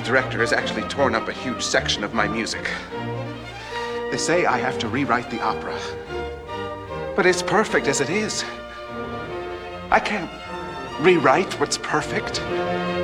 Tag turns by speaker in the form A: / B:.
A: director has actually torn up a huge section of my music. They say I have to rewrite the opera. But it's perfect as it is. I can't rewrite what's perfect.